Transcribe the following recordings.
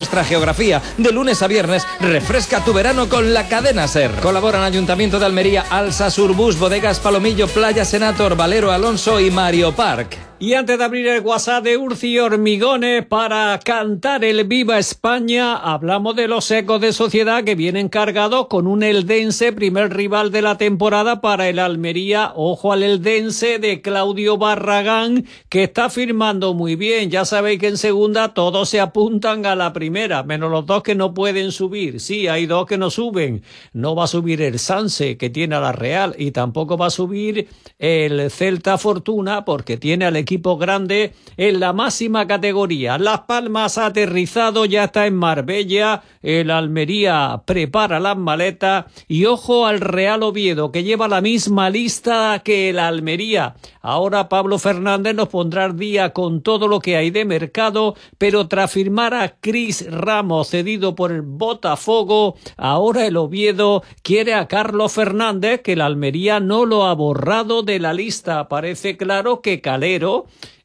nuestra geografía. De lunes a viernes, refresca tu verano con la cadena SER. Colaboran Ayuntamiento de Almería, Alsa, Surbus, Bodegas Palomillo, Playa Senator, Valero Alonso y Mario Park. Y antes de abrir el WhatsApp de Urci Hormigones para cantar el Viva España, hablamos de los Ecos de Sociedad que vienen cargados con un Eldense, primer rival de la temporada para el Almería. Ojo al Eldense de Claudio Barragán, que está firmando muy bien. Ya sabéis que en segunda todos se apuntan a la primera, menos los dos que no pueden subir. Sí, hay dos que no suben. No va a subir el Sanse, que tiene a la Real, y tampoco va a subir el Celta Fortuna, porque tiene al equipo grande en la máxima categoría. Las Palmas ha aterrizado, ya está en Marbella. El Almería prepara las maletas y ojo al Real Oviedo, que lleva la misma lista que el Almería. Ahora Pablo Fernández nos pondrá al día con todo lo que hay de mercado, pero tras firmar a Cris Ramos cedido por el Botafogo, ahora el Oviedo quiere a Carlos Fernández, que el Almería no lo ha borrado de la lista. Parece claro que Calero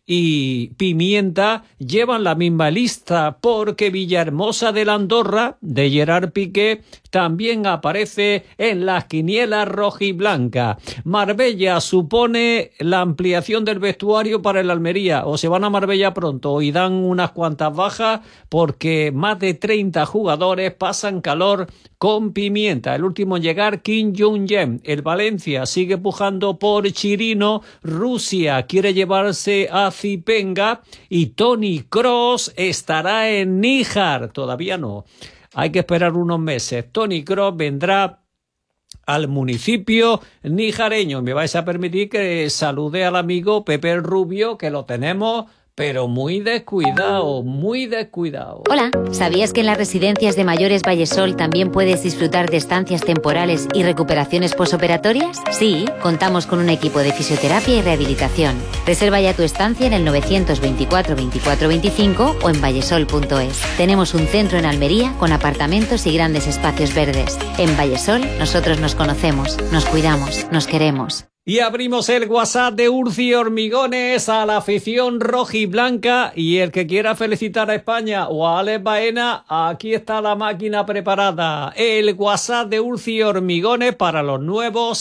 y Pimienta llevan la misma lista, porque Villahermosa de la Andorra, de Gerard Piqué, también aparece en las quinielas rojiblanca. Marbella supone la ampliación del vestuario para el Almería, o se van a Marbella pronto y dan unas cuantas bajas, porque más de 30 jugadores pasan calor con Pimienta. El último en llegar, Kim Jong-un. El Valencia sigue pujando por Chirino. Rusia quiere llevarse a Zipenga y Toni Kroos estará en Níjar. Todavía no. Hay que esperar unos meses. Toni Kroos vendrá al municipio nijareño. Me vais a permitir que salude al amigo Pepe el Rubio, que lo tenemos, pero muy descuidado, muy descuidado. Hola, ¿sabías que en las residencias de mayores Vallesol también puedes disfrutar de estancias temporales y recuperaciones posoperatorias? Sí, contamos con un equipo de fisioterapia y rehabilitación. Reserva ya tu estancia en el 924 24 25 o en vallesol.es. Tenemos un centro en Almería con apartamentos y grandes espacios verdes. En Vallesol nosotros nos conocemos, nos cuidamos, nos queremos. Y abrimos el WhatsApp de Urci Hormigones a la afición rojiblanca, y el que quiera felicitar a España o a Alex Baena, aquí está la máquina preparada. El WhatsApp de Urci Hormigones para los nuevos: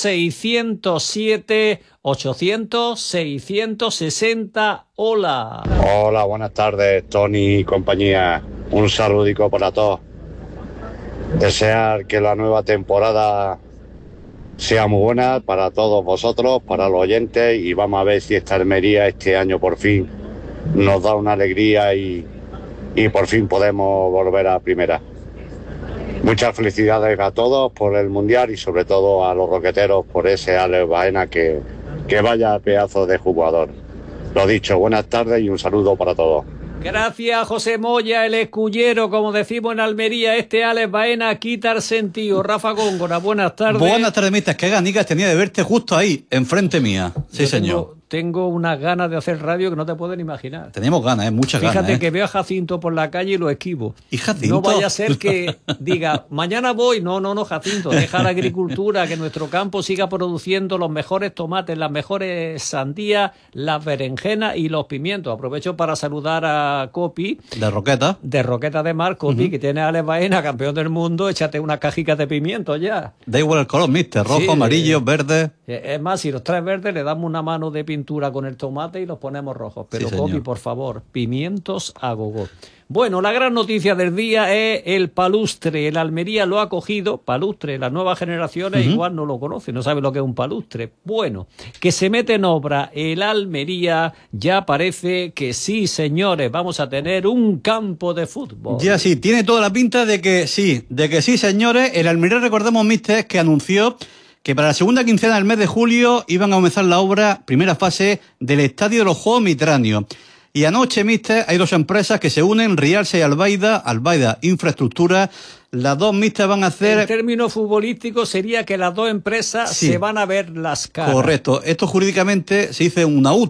607 800 660. Hola. Hola, buenas tardes, Tony y compañía. Un saludico para todos. Desear que la nueva temporada sea muy buena para todos vosotros, para los oyentes, y vamos a ver si esta Almería este año por fin nos da una alegría y por fin podemos volver a primera. Muchas felicidades a todos por el Mundial y sobre todo a los roqueteros por ese Alex Baena, que vaya pedazo de jugador. Lo dicho, buenas tardes y un saludo para todos. Gracias, José Moya, el escullero, como decimos en Almería. Este Alex Baena quita el sentido. Rafa Góngora, buenas tardes. Buenas tardes, mister. Qué ganitas tenía de verte justo ahí, enfrente mía. Sí, señor. Tengo unas ganas de hacer radio que no te pueden imaginar. Tenemos ganas, muchas ganas. Fíjate que veo a Jacinto por la calle y lo esquivo. ¿Y Jacinto? No vaya a ser que diga, mañana voy. No, Jacinto, deja la agricultura, que nuestro campo siga produciendo los mejores tomates, las mejores sandías, las berenjenas y los pimientos. Aprovecho para saludar a Copi. De Roqueta. De Roqueta de Mar, Copi, que tiene a Alex Baena, campeón del mundo. Échate unas cajitas de pimientos ya. Da igual el color, mister. Rojo, sí, amarillo, verde. Es más, si los traes verdes, le damos una mano de pintura con el tomate y los ponemos rojos. Pero sí, Copi, por favor, pimientos a gogo. Bueno, la gran noticia del día es el palustre. El Almería lo ha cogido. Palustre, las nuevas generaciones igual no lo conocen, no saben lo que es un palustre. Bueno, que se mete en obra el Almería. Ya parece que sí, señores, vamos a tener un campo de fútbol. Ya sí, tiene toda la pinta de que sí, señores. El Almería, recordemos, mister, que anunció que para la segunda quincena del mes de julio iban a comenzar la obra, primera fase, del Estadio de los Juegos Mediterráneos. Y anoche, mister, hay dos empresas que se unen, Rialsa y Albaida Infraestructura. Las dos, mister, van a hacer... En términos futbolísticos sería que las dos empresas se van a ver las caras. Correcto. Esto jurídicamente se dice una UTE,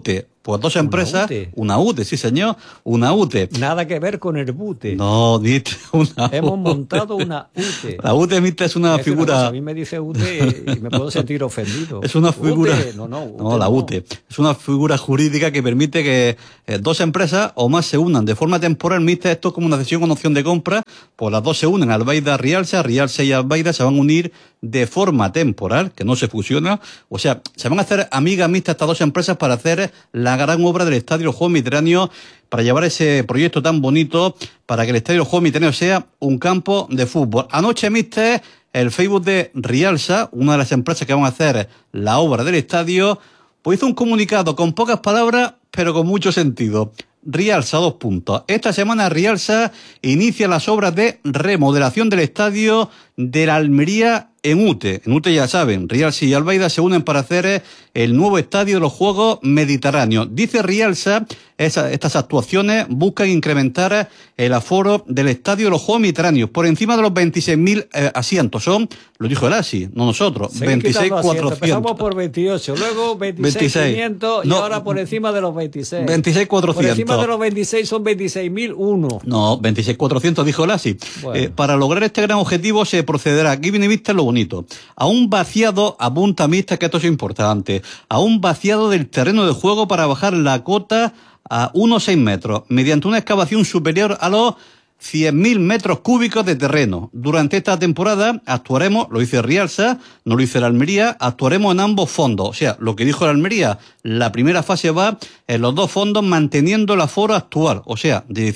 Pues dos empresas, una UTE, sí señor, una UTE. Nada que ver con el bute. No, Hemos montado una UTE. La UTE, mister, es una figura... A mí me dice UTE y me puedo sentir ofendido. Es una figura... UTE. No, la UTE. Es una figura jurídica que permite que dos empresas o más se unan de forma temporal, mister. Esto es como una cesión con opción de compra. Pues las dos se unen, Albaida, Rialsa y Albaida se van a unir de forma temporal, que no se fusiona. O sea, se van a hacer amigas, mister, estas dos empresas para hacer la gran obra del Estadio Juegos Mediterráneos, para llevar ese proyecto tan bonito, para que el Estadio Juegos Mediterráneos sea un campo de fútbol. Anoche, mister, el Facebook de Rialsa, una de las empresas que van a hacer la obra del estadio, pues hizo un comunicado con pocas palabras, pero con mucho sentido. Rialsa, 2 puntos. Esta semana Rialsa inicia las obras de remodelación del estadio de la Almería en UTE. En UTE, ya saben, Rialsa y Albaida se unen para hacer el nuevo estadio de los Juegos Mediterráneos. Dice Rialsa, estas actuaciones buscan incrementar el aforo del estadio de los Juegos Mediterráneos por encima de los 26.000 asientos. Son, lo dijo el ASI, no nosotros, 26.400. Empezamos por 28, luego 26.500 y ahora por encima de los 26. 26.400. Por encima de los 26 son 26.001. No, 26.400 dijo el ASI. Bueno. Para lograr este gran objetivo se procederá, aquí viene vista lo bonito, a un vaciado, apunta mixta, que esto es importante, a un vaciado del terreno de juego para bajar la cota a unos 6 metros, mediante una excavación superior a los 100.000 metros cúbicos de terreno. Durante esta temporada actuaremos, lo dice Rialsa, no lo dice la Almería, actuaremos en ambos fondos. O sea, lo que dijo la Almería, la primera fase va en los dos fondos manteniendo el aforo actual, o sea, de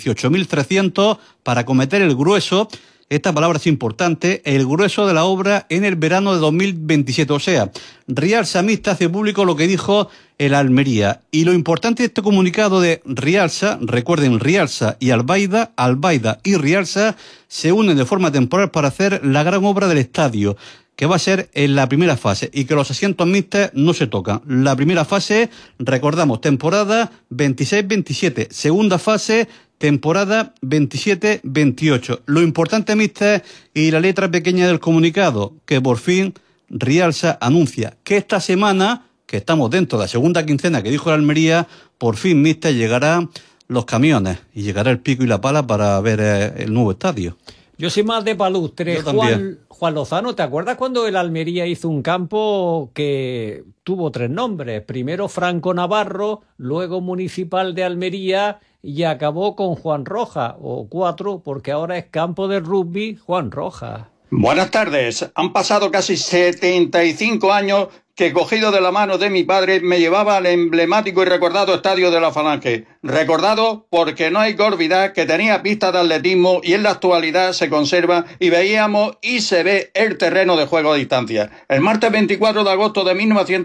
18.300 para acometer el grueso. Esta palabra es importante, el grueso de la obra en el verano de 2027. O sea, Rialsa mixta hace público lo que dijo el Almería. Y lo importante de este comunicado de Rialsa, recuerden, Rialsa y Albaida y Rialsa se unen de forma temporal para hacer la gran obra del estadio, que va a ser en la primera fase, y que los asientos mixtos no se tocan. La primera fase, recordamos, temporada 26-27, segunda fase, temporada 27-28. Lo importante, mister, y la letra pequeña del comunicado, que por fin Rialsa anuncia que esta semana, que estamos dentro de la segunda quincena que dijo la Almería, por fin, mister, llegarán los camiones y llegará el pico y la pala para ver el nuevo estadio. Yo soy más de palustre. Juan Lozano, ¿te acuerdas cuando el Almería hizo un campo que tuvo 3 nombres? Primero Franco Navarro, luego Municipal de Almería y acabó con Juan Roja, o 4, porque ahora es campo de rugby Juan Roja. Buenas tardes. Han pasado casi 75 años que, cogido de la mano de mi padre, me llevaba al emblemático y recordado Estadio de la Falange. Recordado porque no hay que olvidar que tenía pistas de atletismo y en la actualidad se conserva y veíamos y se ve el terreno de juego a distancia. El martes 24 de agosto de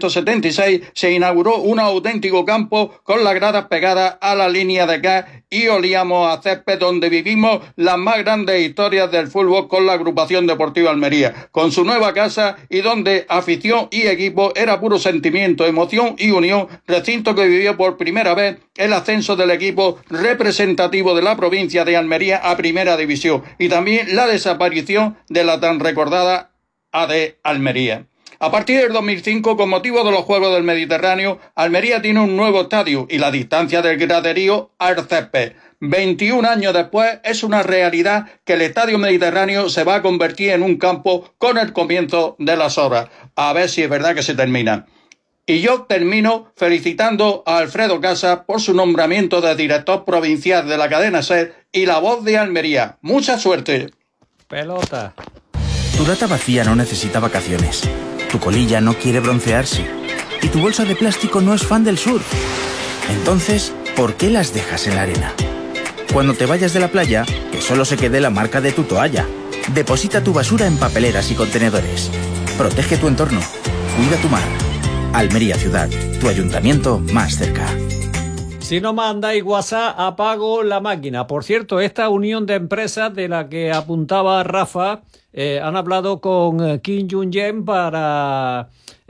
1976 se inauguró un auténtico campo con las gradas pegadas a la línea de gas y olíamos a césped, donde vivimos las más grandes historias del fútbol con la agrupación deportiva Almería, con su nueva casa, y donde afición y equipo era puro sentimiento, emoción y unión, recinto que vivió por primera vez el ascenso del equipo representativo de la provincia de Almería a Primera División, y también la desaparición de la tan recordada AD Almería. A partir del 2005, con motivo de los Juegos del Mediterráneo, Almería tiene un nuevo estadio y la distancia del graderío al césped. 21 años después, es una realidad que el Estadio Mediterráneo se va a convertir en un campo con el comienzo de las obras. A ver si es verdad que se termina. Y yo termino felicitando a Alfredo Casas por su nombramiento de director provincial de la cadena SER y La Voz de Almería. ¡Mucha suerte! Pelota. Tu lata vacía no necesita vacaciones. Tu colilla no quiere broncearse. Y tu bolsa de plástico no es fan del surf. Entonces, ¿por qué las dejas en la arena? Cuando te vayas de la playa, que solo se quede la marca de tu toalla. Deposita tu basura en papeleras y contenedores. Protege tu entorno. Cuida tu mar. Almería Ciudad, tu ayuntamiento más cerca. Si no mandáis WhatsApp, apago la máquina. Por cierto, esta unión de empresas de la que apuntaba Rafa, han hablado con Kim Jong-un para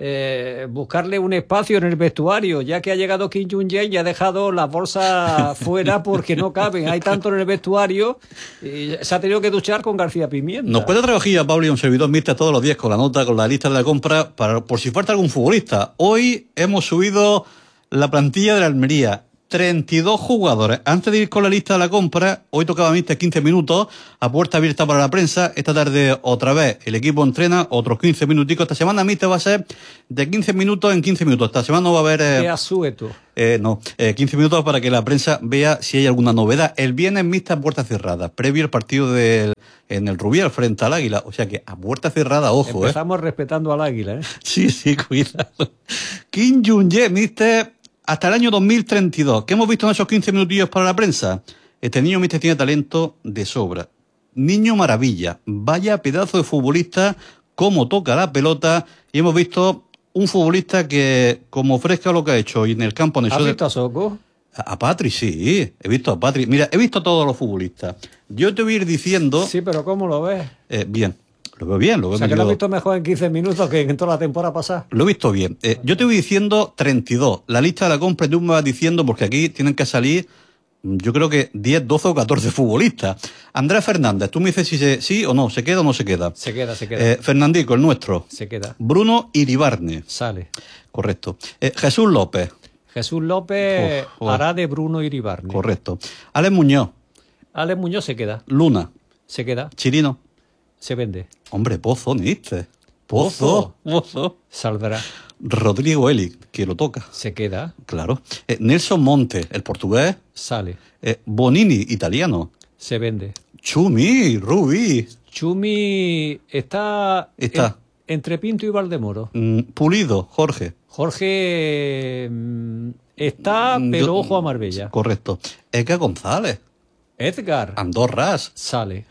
buscarle un espacio en el vestuario, ya que ha llegado Kim Jong-un y ha dejado las bolsas fuera porque no caben. Hay tanto en el vestuario y se ha tenido que duchar con García Pimienta. Nos puede trabajar a Pablo y un servidor mister todos los días con la nota, con la lista de la compra, por si falta algún futbolista. Hoy hemos subido La plantilla de la Almería, 32 jugadores. Antes de ir con la lista de la compra, hoy tocaba míster 15 minutos, a puerta abierta para la prensa. Esta tarde otra vez el equipo entrena otros 15 minuticos. Esta semana míster va a ser de 15 minutos en 15 minutos. Esta semana no va a haber... ¿Qué asueto? 15 minutos para que la prensa vea si hay alguna novedad. El viernes míster a puerta cerrada, previo al partido en el Rubial frente al Águila. O sea que a puerta cerrada, ojo. Empezamos respetando al Águila, ¿eh? Sí, cuidado. Kim Jong-un, míster... Hasta el año 2032. ¿Qué hemos visto en esos 15 minutillos para la prensa? Este niño, míster, tiene talento de sobra. Niño maravilla. Vaya pedazo de futbolista, cómo toca la pelota. Y hemos visto un futbolista que, como ofrezca lo que ha hecho y en el campo... ¿Has visto a Soko? A Patri, sí. He visto a Patri. Mira, he visto a todos los futbolistas. Yo te voy a ir diciendo... Sí, pero ¿cómo lo ves? Bien. Lo veo bien. O sea, que lo has visto mejor en 15 minutos que en toda la temporada pasada. Lo he visto bien. Yo te voy diciendo 32. La lista de la compra tú me vas diciendo, porque aquí tienen que salir, yo creo que 10, 12 o 14 futbolistas. Andrés Fernández, tú me dices si sí o no, ¿se queda o no se queda? Se queda. Fernandico, el nuestro. Se queda. Bruno Iribarne. Sale. Correcto. Jesús López. Jesús López hará de Bruno Iribarne. Correcto. Alex Muñoz. Alex Muñoz se queda. Luna. Se queda. Chirino. Se vende. Hombre, Pozo, ¿viste? Pozo. Saldrá. Rodrigo Eli, que lo toca. Se queda. Claro. Nelson Monte, el portugués. Sale. Bonini, italiano. Se vende. Chumi, Rubí. Chumi está. Entre Pinto y Valdemoro. Pulido, Jorge. Jorge está, pero ojo a Marbella. Correcto. Edgar González. Edgar. Andorras. Sale.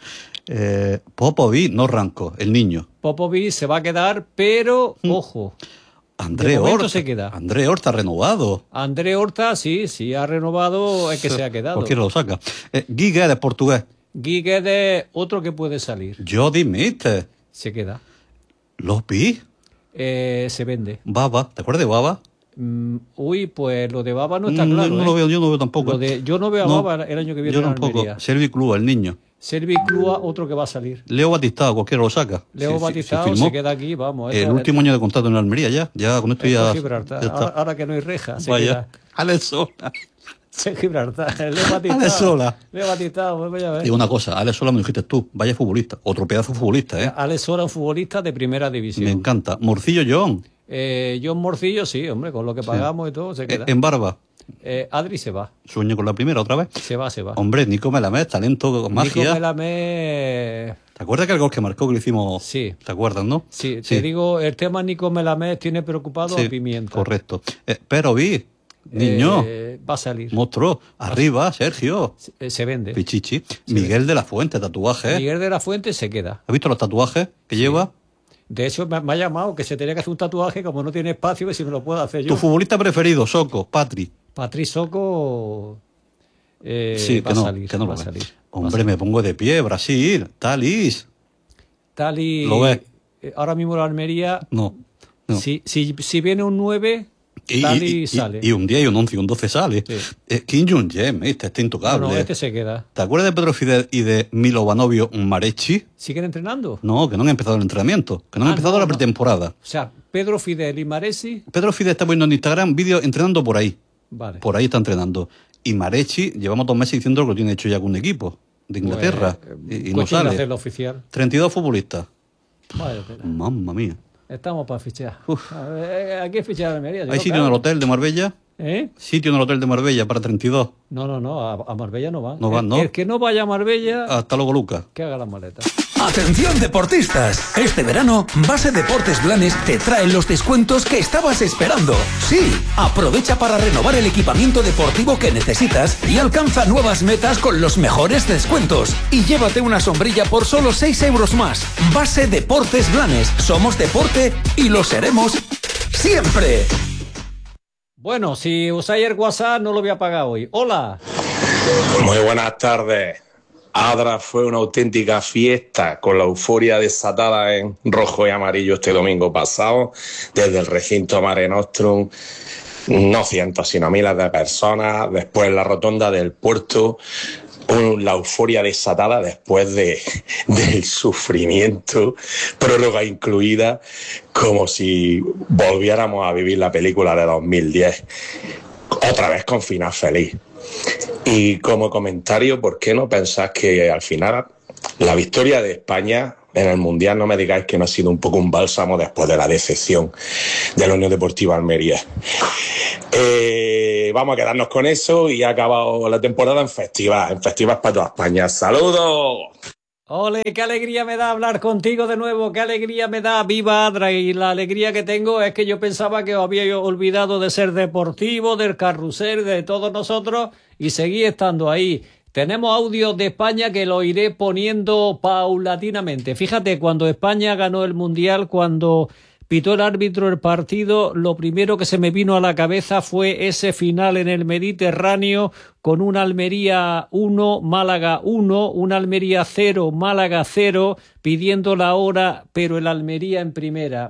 Popovic, no Ranco, el niño. Popovic se va a quedar, pero ojo. André Horta se queda. André Horta ha renovado. André Horta, sí, ha renovado, es que se ha quedado. Cualquiera lo saca. Guigué, de portugués. Guigué, de otro que puede salir. Jody Mister. Se queda. Lopi. Se vende. Baba, ¿te acuerdas de Baba? Pues lo de Baba no está claro. No lo veo, yo no veo tampoco. Yo no veo a Baba el año que viene. Yo tampoco. Servi Clua, el niño. Servi Clua, otro que va a salir. Leo Batistao, cualquiera lo saca. Leo Batistao se queda aquí, vamos. El último año de contrato en la Almería, ya con esto ya ahora que no hay reja, se queda. Alex Sola. Gibraltar. Leo Batistao, pues ya ves. Digo una cosa, Alex Sola me dijiste tú, vaya futbolista, otro pedazo de futbolista, ¿eh? Alex Sola, un futbolista de primera división. Me encanta. Morcillo John. John Morcillo, sí, hombre, con lo que pagamos y todo, se queda. En Barba. Adri se va. Sueño con la primera otra vez. Se va. Hombre, Nico Melamed, talento, magia. Nico Melamed. ¿Te acuerdas que el gol que marcó que lo hicimos? Sí. ¿Te acuerdas, no? Sí, te digo, el tema Nico Melamed tiene preocupado a Pimienta. Correcto. Pero niño. Va a salir. Monstruo. Arriba, Sergio. Se vende. Pichichi. Miguel de la Fuente, tatuajes. Miguel de la Fuente se queda. ¿Has visto los tatuajes que lleva? De hecho, me ha llamado que se tenía que hacer un tatuaje, como no tiene espacio, que si me lo puedo hacer yo. ¿Tu futbolista preferido, Soko, Patri? Patri Soko va a salir. Que no va a salir. Hombre, me pongo de pie, Brasil, Talis. ¿Lo ves? Ahora mismo la Almería. No. Si viene un 9, Talis sale. Y un 10 y un 11 y un 12 sale. Sí. Kim Jong-un, este intocable. No, este se queda. ¿Te acuerdas de Pedro Fidel y de Milovanovio Marechi? ¿Siguen entrenando? No, que no han empezado el entrenamiento, que no han empezado la pretemporada. O sea, Pedro Fidel y Marechi. Pedro Fidel está poniendo en Instagram vídeos entrenando por ahí. Vale. Por ahí está entrenando. Y Marechi, llevamos 2 meses diciendo que lo tiene hecho ya con un equipo de Inglaterra. Y no sale. De hacerlo oficial. 32 futbolistas. Vaya pena. Mamma mía. Estamos para fichar. Aquí es fichar Almería. ¿Hay sitio en el hotel de Marbella? Sitio en el hotel de Marbella para 32. No, a Marbella no va. No van, ¿no? El que no vaya a Marbella... Hasta luego, Lucas. Que haga las maletas. ¡Atención, deportistas! Este verano, Base Deportes Blanes te trae los descuentos que estabas esperando. Sí, aprovecha para renovar el equipamiento deportivo que necesitas y alcanza nuevas metas con los mejores descuentos. Y llévate una sombrilla por solo 6 euros más. Base Deportes Blanes. Somos deporte y lo seremos siempre. Bueno, si usáis el WhatsApp no lo voy a pagar hoy. ¡Hola! Muy buenas tardes. Adra fue una auténtica fiesta con la euforia desatada en rojo y amarillo este domingo pasado, desde el recinto Mare Nostrum, no cientos sino miles de personas, después en la rotonda del puerto, la euforia desatada después del sufrimiento, prórroga incluida, como si volviéramos a vivir la película de 2010. otra vez con final feliz. Y como comentario, ¿por qué no pensás que al final la victoria de España en el Mundial, no me digáis que no ha sido un poco un bálsamo después de la decepción de la Unión Deportiva Almería? Vamos a quedarnos con eso y ha acabado la temporada en festivas para toda España. ¡Saludos! Ole, qué alegría me da hablar contigo de nuevo, qué alegría me da, viva Adra, y la alegría que tengo es que yo pensaba que os había olvidado de Ser Deportivo, del carrusel, de todos nosotros, y seguí estando ahí. Tenemos audios de España que lo iré poniendo paulatinamente. Fíjate, cuando España ganó el Mundial, cuando pitó el árbitro el partido, lo primero que se me vino a la cabeza fue ese final en el Mediterráneo con un Almería 1, Málaga 1, un Almería 0, Málaga 0, pidiendo la hora, pero el Almería en primera.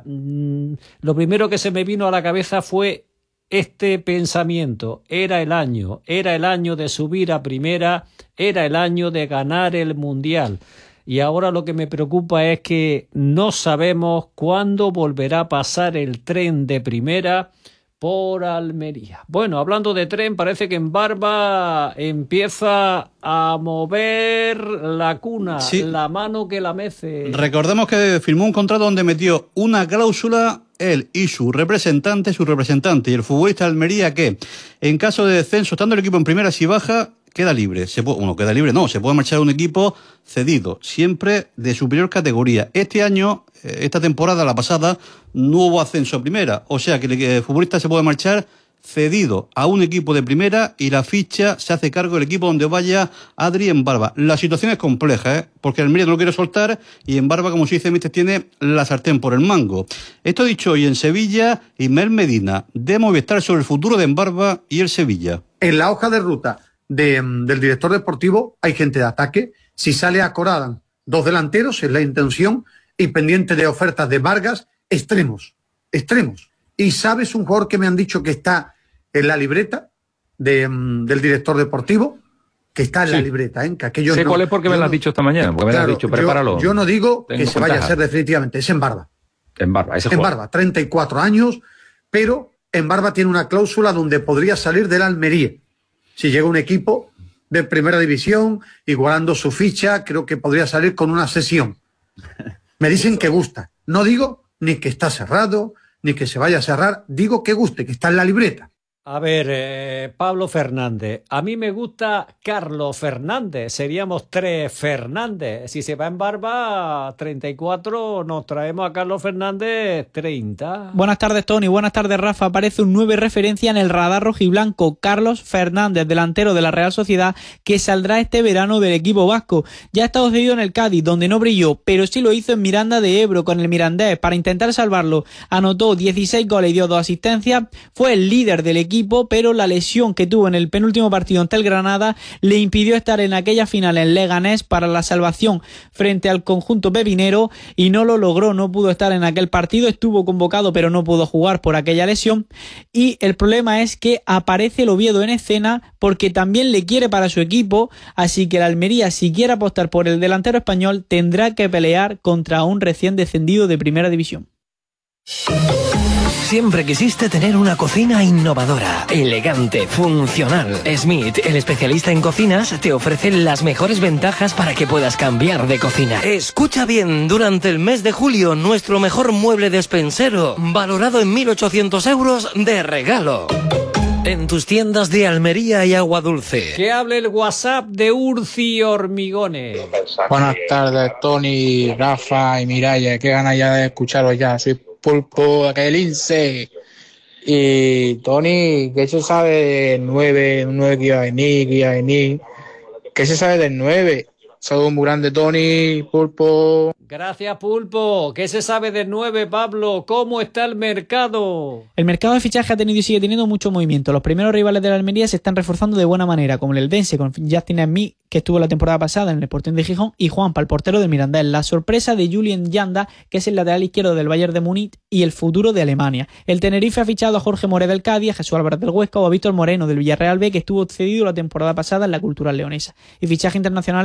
Lo primero que se me vino a la cabeza fue este pensamiento. Era el año de subir a primera, era el año de ganar el Mundial. Y ahora lo que me preocupa es que no sabemos cuándo volverá a pasar el tren de primera por Almería. Bueno, hablando de tren, parece que en Barba empieza a mover la cuna, sí, la mano que la mece. Recordemos que firmó un contrato donde metió una cláusula él y su representante y el futbolista de Almería, que en caso de descenso, estando el equipo en primera, si baja, queda libre. Se puede marchar a un equipo cedido, siempre de superior categoría. Este año, esta temporada, la pasada, no hubo ascenso a primera, o sea que el futbolista se puede marchar cedido a un equipo de primera y la ficha se hace cargo del equipo donde vaya Adri en Barba. La situación es compleja, porque Almería no lo quiere soltar y en Barba, como se dice, tiene la sartén por el mango. Esto dicho hoy en Sevilla, Ismael Medina, de Movistar, sobre el futuro de Barba y el Sevilla. En la hoja de ruta del director deportivo hay gente de ataque. Si sale a Corada, 2 delanteros, es la intención, y pendiente de ofertas de Vargas, extremos. Y sabes, un jugador que me han dicho que está en la libreta del director deportivo, que está en la libreta, que aquellos sé cuál es porque me lo has dicho esta mañana, porque me lo has dicho, prepáralo. Yo no digo que se vaya a hacer definitivamente, es en Barba. En Barba, 34 años, pero en Barba tiene una cláusula donde podría salir del Almería. Si llega un equipo de primera división, igualando su ficha, creo que podría salir con una cesión. Me dicen que gusta. No digo ni que está cerrado, ni que se vaya a cerrar, digo que guste, que está en la libreta. A ver, Pablo Fernández, a mí me gusta Carlos Fernández, seríamos 3 Fernández. Si se va en Barba, 34, nos traemos a Carlos Fernández, 30. Buenas tardes, Tony, buenas tardes, Rafa. Aparece un 9 referencia en el radar rojiblanco, Carlos Fernández, delantero de la Real Sociedad, que saldrá este verano del equipo vasco. Ya ha estado cedido en el Cádiz, donde no brilló, pero sí lo hizo en Miranda de Ebro con el Mirandés para intentar salvarlo. Anotó 16 goles y dio 2 asistencias, fue el líder del equipo, pero la lesión que tuvo en el penúltimo partido ante el Granada le impidió estar en aquella final en Leganés para la salvación frente al conjunto pepinero y no lo logró, no pudo estar en aquel partido, estuvo convocado pero no pudo jugar por aquella lesión. Y el problema es que aparece el Oviedo en escena porque también le quiere para su equipo, así que el Almería, si quiere apostar por el delantero español, tendrá que pelear contra un recién descendido de primera división. Siempre quisiste tener una cocina innovadora, elegante, funcional. Smith, el especialista en cocinas, te ofrece las mejores ventajas para que puedas cambiar de cocina. Escucha bien, durante el mes de julio, nuestro mejor mueble despensero, valorado en 1.800 euros de regalo. En tus tiendas de Almería y Agua Dulce. Que hable el WhatsApp de Urci Hormigones. Buenas tardes, Tony, Rafa y Miralla. Qué ganas ya de escucharos ya. Soy Pulpo de aquel Lince. Y Tony, ¿qué se sabe del 9? Un 9 que iba a venir. ¿Qué se sabe del 9? Saludos muy grande, Tony, Pulpo. Gracias, Pulpo. ¿Qué se sabe del 9, Pablo? ¿Cómo está el mercado? El mercado de fichaje ha tenido y sigue teniendo mucho movimiento. Los primeros rivales de la Almería se están reforzando de buena manera, como el Eldense con Justin Smith, que estuvo la temporada pasada en el Sporting de Gijón, y Juanpa, el portero del Mirandés. La sorpresa de Julian Yanda, que es el lateral izquierdo del Bayern de Múnich, y el futuro de Alemania. El Tenerife ha fichado a Jorge Moré del Cádiz, a Jesús Álvarez del Huesca o a Víctor Moreno del Villarreal B, que estuvo cedido la temporada pasada en la Cultural Leonesa. Y fichajes internacionales como Gran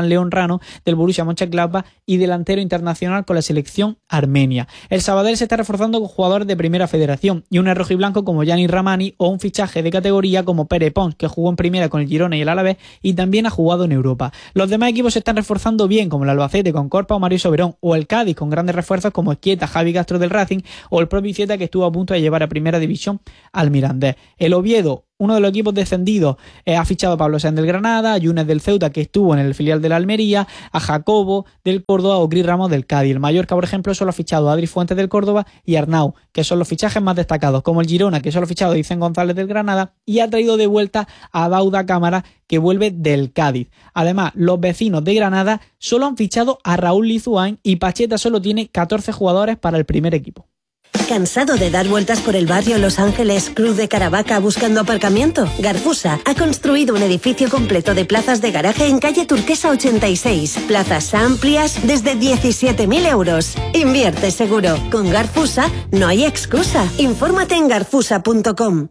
Iván León Rano del Borussia Mönchengladbach y delantero internacional con la selección armenia. El Sabadell se está reforzando con jugadores de primera federación y un rojiblanco como Gianni Ramani o un fichaje de categoría como Pere Pons, que jugó en primera con el Girona y el Alavés y también ha jugado en Europa. Los demás equipos se están reforzando bien, como el Albacete con Corpa o Mario Soberón, o el Cádiz con grandes refuerzos como Esquieta, Javi Castro del Racing o el propio Icieta, que estuvo a punto de llevar a primera división al Mirandés. El Oviedo, uno de los equipos descendidos, ha fichado a Pablo Sáenz del Granada, a Yunes del Ceuta, que estuvo en el filial de la Almería, a Jacobo del Córdoba o Cris Ramos del Cádiz. El Mallorca, por ejemplo, solo ha fichado a Adri Fuentes del Córdoba y Arnau, que son los fichajes más destacados, como el Girona, que solo ha fichado a Vicente González del Granada y ha traído de vuelta a Dauda Cámara, que vuelve del Cádiz. Además, los vecinos de Granada solo han fichado a Raúl Lizuán y Pacheta solo tiene 14 jugadores para el primer equipo. ¿Cansado de dar vueltas por el barrio Los Ángeles, Cruz de Caravaca buscando aparcamiento? Garfusa ha construido un edificio completo de plazas de garaje en calle Turquesa 86. Plazas amplias desde 17.000 euros. Invierte seguro. Con Garfusa no hay excusa. Infórmate en garfusa.com.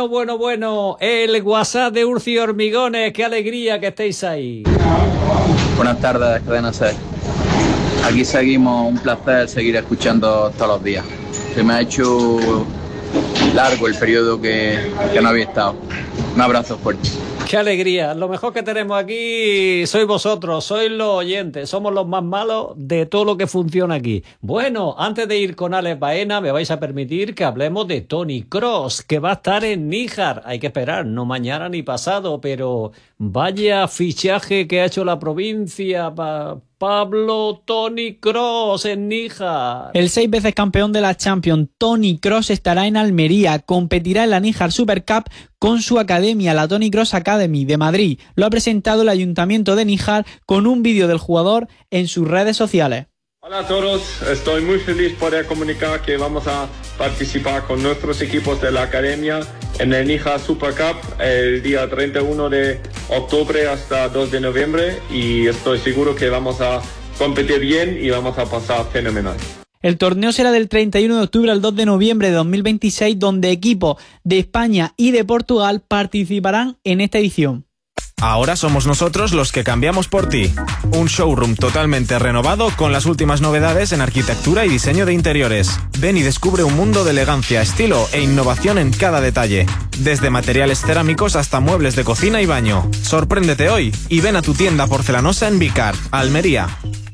Bueno. El WhatsApp de Urci Hormigones. Qué alegría que estéis ahí. Buenas tardes, Cadena SER. Aquí seguimos, un placer seguir escuchando todos los días. Se me ha hecho largo el periodo que no había estado. Un abrazo fuerte. Qué alegría. Lo mejor que tenemos aquí sois vosotros, sois los oyentes. Somos los más malos de todo lo que funciona aquí. Bueno, antes de ir con Alex Baena, me vais a permitir que hablemos de Toni Kroos, que va a estar en Níjar. Hay que esperar, no mañana ni pasado, pero vaya fichaje que ha hecho la provincia Pablo Toni Kroos en Níjar. El 6 veces campeón de la Champions, Toni Kroos, estará en Almería. Competirá en la Níjar Super Cup con su academia, la Toni Kroos Academy de Madrid. Lo ha presentado el Ayuntamiento de Níjar con un vídeo del jugador en sus redes sociales. Hola a todos, estoy muy feliz poder comunicar que vamos a participar con nuestros equipos de la academia en el Níjar Super Cup el día 31 de octubre hasta 2 de noviembre y estoy seguro que vamos a competir bien y vamos a pasar fenomenal. El torneo será del 31 de octubre al 2 de noviembre de 2026, donde equipos de España y de Portugal participarán en esta edición. Ahora somos nosotros los que cambiamos por ti. Un showroom totalmente renovado con las últimas novedades en arquitectura y diseño de interiores. Ven y descubre un mundo de elegancia, estilo e innovación en cada detalle. Desde materiales cerámicos hasta muebles de cocina y baño. Sorpréndete hoy y ven a tu tienda porcelanosa en Vicar, Almería.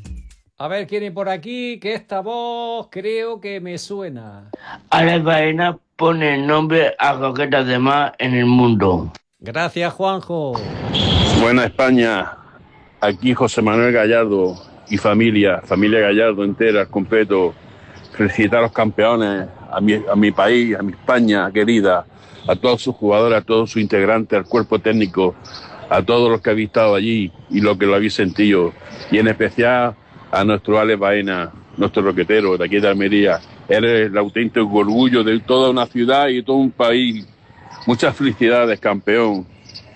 A ver quién hay por aquí, que esta voz creo que me suena. Alex Baena pone el nombre a Roquetas de Mar en el mundo. Gracias, Juanjo. Buena España, aquí José Manuel Gallardo y familia Gallardo entera, completo. Felicitar a los campeones, a mi país, a mi España querida, a todos sus jugadores, a todos sus integrantes, al cuerpo técnico, a todos los que habéis estado allí y los que lo habéis sentido. Y en especial a nuestro Alex Baena, nuestro roquetero de aquí de Almería. Eres el auténtico orgullo de toda una ciudad y de todo un país. Muchas felicidades, campeón.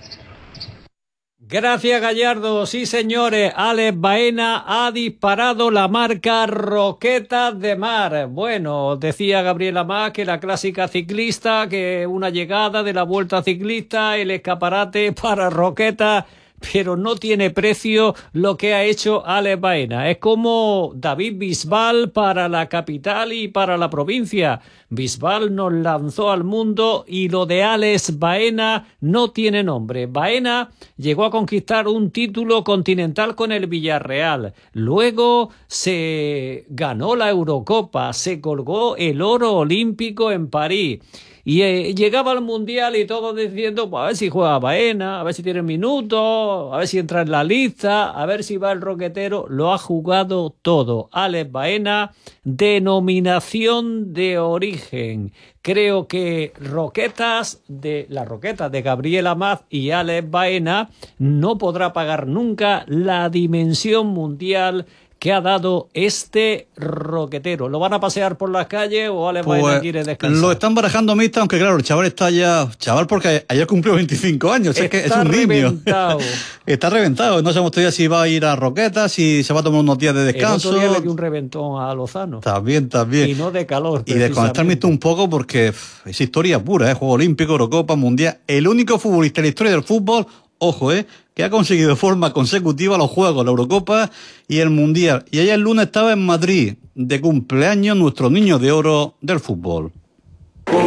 Gracias, Gallardo. Sí, señores, Alex Baena ha disparado la marca Roquetas de Mar. Bueno, decía Gabriela Más que la clásica ciclista, que una llegada de la Vuelta Ciclista, el escaparate para Roquetas, pero no tiene precio lo que ha hecho Alex Baena. Es como David Bisbal para la capital y para la provincia. Bisbal nos lanzó al mundo y lo de Alex Baena no tiene nombre. Baena llegó a conquistar un título continental con el Villarreal. Luego se ganó la Eurocopa, se colgó el oro olímpico en París. Y llegaba al Mundial y todos diciendo, pues a ver si juega Baena, a ver si tiene minutos, a ver si entra en la lista, a ver si va el roquetero. Lo ha jugado todo. Alex Baena, denominación de origen. Creo que las roquetas de Gabriela Maz y Alex Baena no podrá pagar nunca la dimensión mundial que ha dado este roquetero. ¿Lo van a pasear por las calles o Alex Baena quiere descansar? Lo están barajando mixta, aunque claro, el chaval está ya... Chaval porque ayer cumplió 25 años, es que es un reventado. Niño. Está reventado. No sabemos todavía si va a ir a Roquetas, si se va a tomar unos días de descanso. El otro día le dio un reventón a Lozano. También. Y no de calor. Y desconectar mixta un poco porque es historia pura, Juego Olímpico, Eurocopa, Mundial. El único futbolista en la historia del fútbol, ojo, que ha conseguido de forma consecutiva los Juegos, la Eurocopa y el Mundial. Y ayer el lunes estaba en Madrid, de cumpleaños, nuestro niño de oro del fútbol.